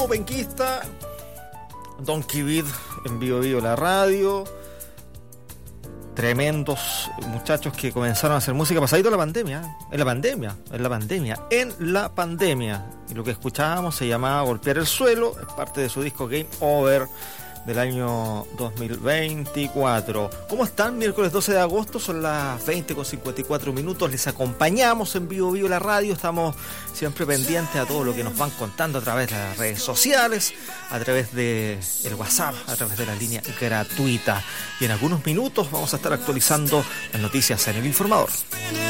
Dúo penquista, Donkey Beat en Vivo la radio. Tremendos muchachos que comenzaron a hacer música pasadito en la pandemia. Y lo que escuchábamos se llamaba Golpear el Suelo, es parte de su disco Game Over del año 2024. ¿Cómo están? Miércoles 12 de agosto, son las 20:54. Les acompañamos en Vivo la radio. Estamos siempre pendientes a todo lo que nos van contando a través de las redes sociales, a través de el WhatsApp, a través de la línea gratuita. Y en algunos minutos vamos a estar actualizando las noticias en El Informador.